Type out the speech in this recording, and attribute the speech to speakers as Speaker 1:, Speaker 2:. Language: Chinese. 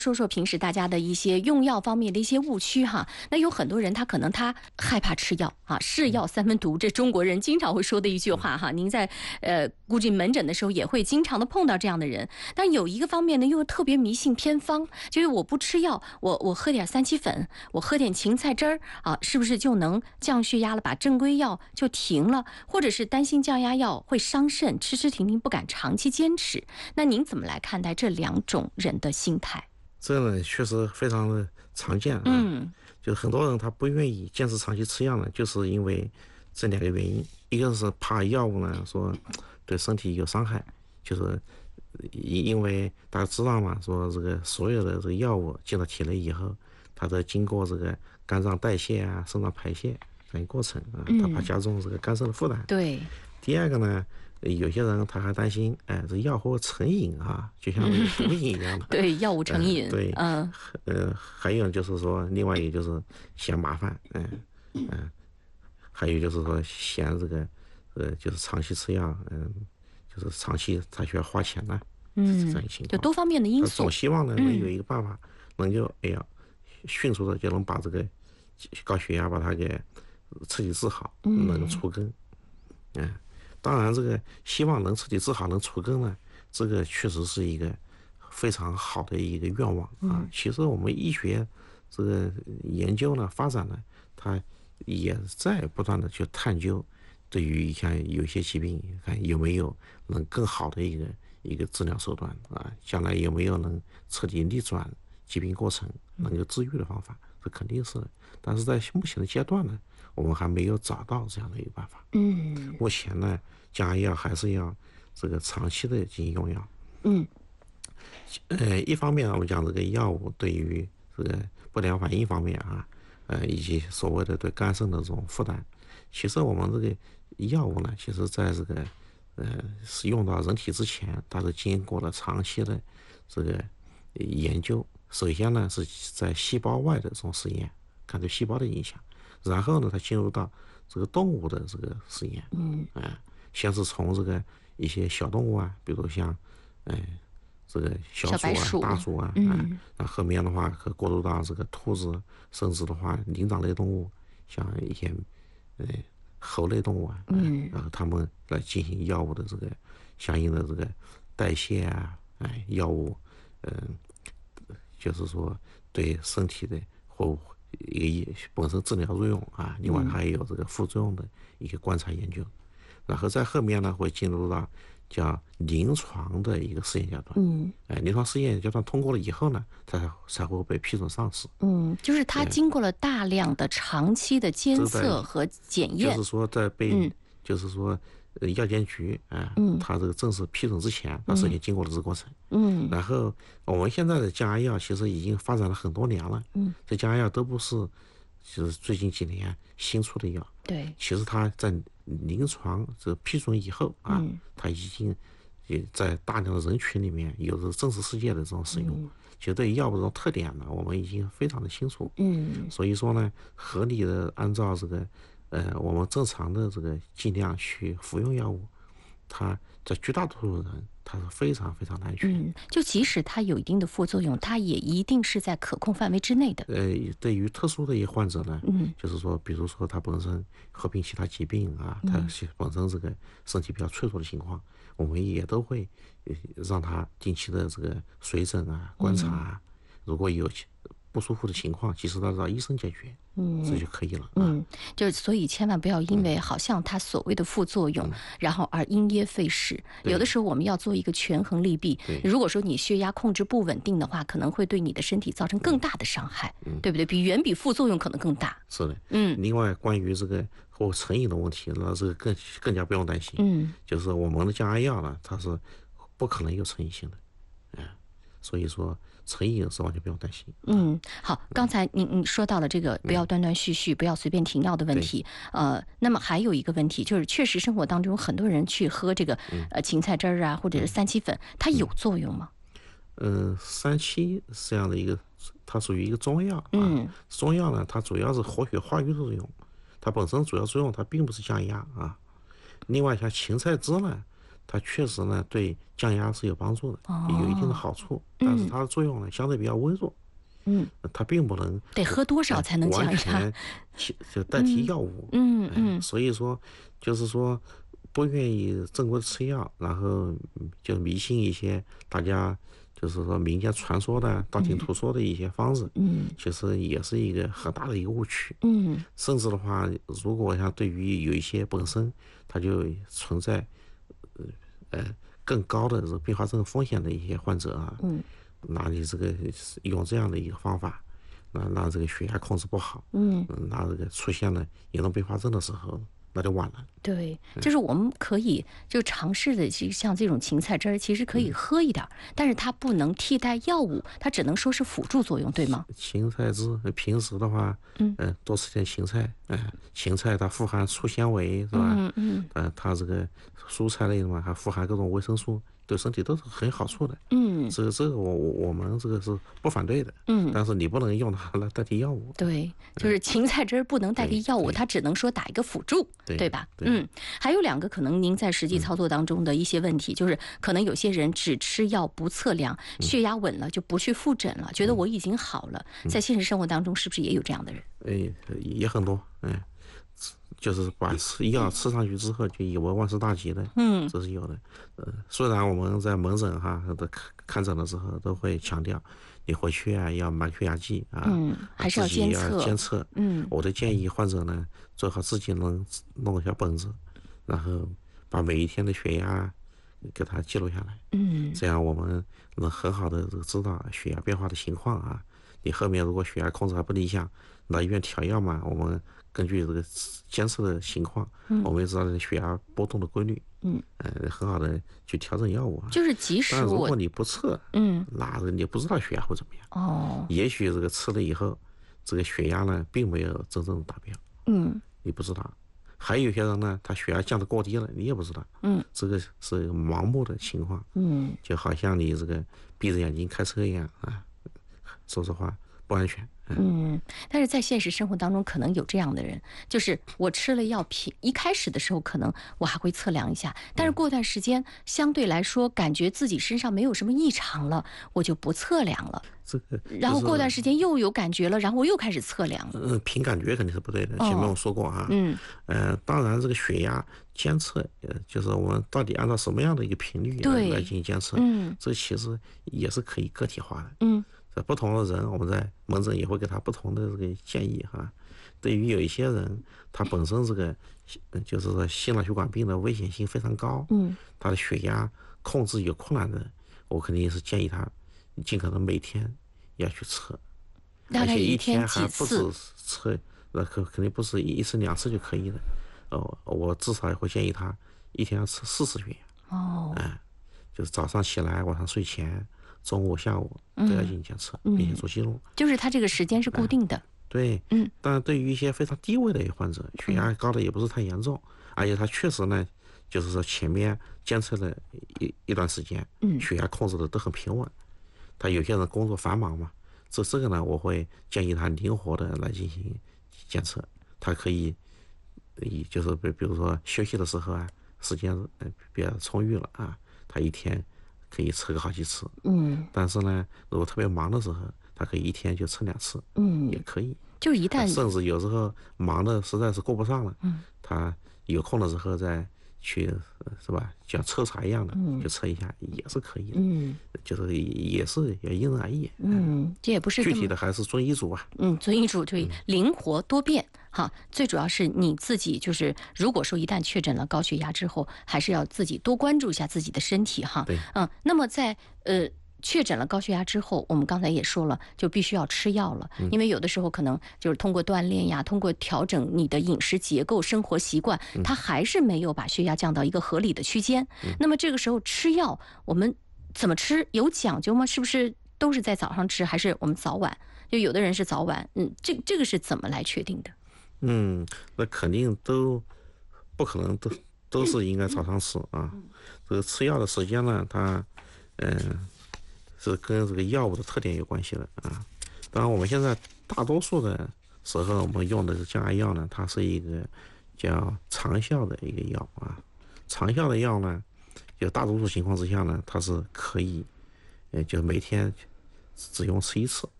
Speaker 1: 说说平时大家的一些用药方面的一些误区哈。那有很多人他可能他害怕吃药啊，是药三分毒，这中国人经常会说的一句话哈。您在估计门诊的时候也会经常的碰到这样的人。但有一个方面呢，又特别迷信偏方，就是我不吃药，我喝点三七粉，我喝点芹菜汁儿啊，是不是就能降血压了？把正规药就停了，或者是担心降压药会伤肾，吃吃停停不敢长期坚持。那您怎么来看待这两种人的心态？
Speaker 2: 这呢确实非常的常见啊，就很多人他不愿意坚持长期吃药呢，就是因为这两个原因，一个是怕药物呢说对身体有伤害，就是因为大家知道嘛，说这个所有的这个药物进到体内以后，它都经过这个肝脏代谢啊、肾脏排泄这样一个过程啊，它怕加重这个肝肾的负担。
Speaker 1: 对。
Speaker 2: 第二个呢，有些人他还担心，这药会成瘾啊，就像毒瘾一样的。
Speaker 1: 对，药物成瘾。
Speaker 2: 对，还有就是说，另外一个就是嫌麻烦，还有就是说嫌这个，就是长期吃药，就是长期他需要花钱呢，这样一情况，
Speaker 1: 就多方面的因素。
Speaker 2: 总希望呢能有一个办法，能够迅速的就能把这个高血压把它给彻底治好，能除根，当然，这个希望能彻底治好、能除根呢，这个确实是一个非常好的一个愿望啊。其实我们医学这个研究呢、发展呢，它也在不断的去探究，对于像有些疾病，看有没有能更好的一个治疗手段啊，将来有没有能彻底逆转疾病过程、能够治愈的方法，这肯定是的。但是在目前的阶段呢，我们还没有找到这样的一个办法。目前呢，降压药还是要这个长期的进行用药。一方面我们讲这个药物对于这个不良反应方面啊，以及所谓的对肝肾的这种负担，其实我们这个药物呢，其实在这个使用到人体之前，它是经过了长期的这个研究。首先呢是在细胞外的这种实验，看对细胞的影响，然后呢它进入到这个动物的这个实验。先是从这个一些小动物啊，比如像这个小鼠啊、大鼠啊，那后面的话可过渡到这个兔子，甚至的话灵长类动物，像一些猴类动物啊，然后他们来进行药物的这个相应的这个代谢啊，药物，就是说对身体的或一个本身治疗作用啊，另外还有这个副作用的一个观察研究，然后在后面呢会进入到叫临床的一个试验阶段。临床试验阶段通过了以后呢，它才会被批准上市。
Speaker 1: 就是它经过了大量的长期的监测和检验，
Speaker 2: 就是说在被，就是说药监局它这个正式批准之前，它首先经过了这个过程。然后我们现在的降压药其实已经发展了很多年了。这降压药都不是就是最近几年新出的药。
Speaker 1: 对，
Speaker 2: 其实它在临床这批准以后啊，它已经也在大量的人群里面有着真实世界的这种使用。其实对于药物这种特点呢，我们已经非常的清楚。所以说呢，合理的按照这个我们正常的这个剂量去服用药物，它在绝大多数人它是非常非常安全。
Speaker 1: 就即使它有一定的副作用，它也一定是在可控范围之内的。
Speaker 2: 对于特殊的一些患者呢，就是说，比如说他本身合并其他疾病啊，他本身这个身体比较脆弱的情况，我们也都会让他定期的这个随诊啊、观察啊，如果有不舒服的情况，及时的让医生解决，这就可以了。
Speaker 1: 就是所以千万不要因为好像它所谓的副作用，然后而因噎废食。有的时候我们要做一个权衡利弊。如果说你血压控制不稳定的话，可能会对你的身体造成更大的伤害，对不对？远比副作用可能更大。
Speaker 2: 是的。另外关于这个或成瘾的问题，那这个更加不用担心。就是我们的降压药呢，它是不可能有成瘾性的。所以说成瘾是完全不用担心。
Speaker 1: 好，刚才您说到了这个不要断断续续，不要随便停药的问题。那么还有一个问题就是，确实生活当中很多人去喝这个芹菜汁儿啊，或者是三七粉，它有作用吗？
Speaker 2: 三七是这样的一个，它属于一个中药啊。中药呢，它主要是活血化瘀的作用，它本身主要作用它并不是降压啊。另外像芹菜汁呢， 它确实呢对降压是有帮助的，
Speaker 1: 哦
Speaker 2: 有一定的好处，但是它的作用呢相对比较微弱，它并不能
Speaker 1: 得喝多少才能降压？
Speaker 2: 完全就代替药物，所以说就是说不愿意正规吃药，然后就迷信一些大家就是说民间传说的道听途说的一些方式，其实也是一个很大的一个误区，甚至的话，如果像对于有一些本身它就存在更高的这个并发症风险的一些患者啊，那你这个用这样的一个方法，那这个血压控制不好，那这个出现了严重并发症的时候，那就晚了。
Speaker 1: 对，就是我们可以就尝试的，像这种芹菜汁儿，其实可以喝一点，但是它不能替代药物，它只能说是辅助作用，对吗？
Speaker 2: 芹菜汁平时的话，多吃点芹菜，芹菜它富含粗纤维，是吧？它这个蔬菜类的嘛，还富含各种维生素，对身体都是很有好处的。这个我们这个是不反对的。但是你不能用它来代替药物。
Speaker 1: 对，就是芹菜汁儿不能代替药物，它只能说打一个辅助，对吧？还有2个可能您在实际操作当中的一些问题，就是可能有些人只吃药不测量，血压稳了就不去复诊了，觉得我已经好了。在现实生活当中，是不是也有这样的人？
Speaker 2: 也很多，就是把药吃上去之后，就以为万事大吉的，这是有的。虽然我们在门诊的看诊的时候都会强调，你回去啊要买血压计啊，
Speaker 1: 还是要监测。
Speaker 2: 我的建议患者呢，最好自己能弄一下本子，然后把每一天的血压给它记录下来。这样我们能很好的知道血压变化的情况啊。你后面如果血压控制还不理想，到医院调药嘛，我们根据这个监测的情况，我们也知道这个血压波动的规律，很好的去调整药物啊。
Speaker 1: 就是即使
Speaker 2: 但如果你不测，那你不知道血压会怎么样。也许这个吃了以后，这个血压呢并没有真正达标，你不知道。还有一些人呢，他血压降得过低了，你也不知道，这个是盲目的情况，就好像你这个闭着眼睛开车一样啊，说实话不安全。
Speaker 1: 但是在现实生活当中，可能有这样的人，就是我吃了药品，一开始的时候可能我还会测量一下，但是过段时间相对来说感觉自己身上没有什么异常了，我就不测量了。然后过段时间又有感觉了，然后我又开始测量了。
Speaker 2: 凭感觉肯定是不对的，前面我说过啊。当然这个血压监测，就是我们到底按照什么样的一个频率来进行监测，这其实也是可以个体化的。在不同的人，我们在门诊也会给他不同的这个建议哈。对于有一些人，他本身这个就是说心脑血管病的危险性非常高，他的血压控制有困难的，我肯定是建议他尽可能每天要去测，而且一天还不止测，那肯定不是1次2次就可以的。我至少也会建议他一天要测4次血压。就是早上起来，晚上睡前。中午、下午都要进行监测，并且做记录。
Speaker 1: 就是它这个时间是固定的。
Speaker 2: 对，但对于一些非常低位的患者，血压高的也不是太严重，而且他确实呢，就是说前面监测了一段时间，血压控制的都很平稳。他有些人工作繁忙嘛，这个呢，我会建议他灵活的来进行监测。他可以，就是比如说休息的时候啊，时间比较充裕了啊，他一天可以测个好几次，但是呢，如果特别忙的时候，他可以一天就测2次，也可以。
Speaker 1: 就是一旦
Speaker 2: 甚至有时候忙的实在是顾不上了，他有空的时候再去，是吧？像抽查一样的，就测一下也是可以的。就是也是要因人而异。
Speaker 1: 这也不是
Speaker 2: 具体的还是遵医嘱啊。
Speaker 1: 遵医嘱对，灵活多变哈。最主要是你自己，就是如果说一旦确诊了高血压之后，还是要自己多关注一下自己的身体哈。
Speaker 2: 对。
Speaker 1: 那么在确诊了高血压之后，我们刚才也说了，就必须要吃药了，因为有的时候可能就是通过锻炼呀，通过调整你的饮食结构、生活习惯，它还是没有把血压降到一个合理的区间。那么这个时候吃药，我们怎么吃有讲究吗？是不是都是在早上吃，还是我们早晚？就有的人是早晚，这个是怎么来确定的？
Speaker 2: 那肯定都不可能都是应该早上吃啊。这个吃药的时间呢，它是跟这个药物的特点有关系的啊。当然，我们现在大多数的时候，我们用的降压药呢，它是一个叫长效的一个药啊。长效的药呢， 就大多数情况之下呢，它是可以，就是每天只用吃一次